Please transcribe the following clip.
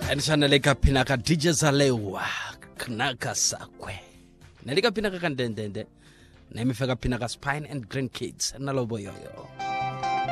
And Shanaleka Pinaka DJ Zalewa Knaka Sakwe. Nelika Pinaka Kandende. Nemifega Pinaka Spine and Grandkids. Naloboyoyo.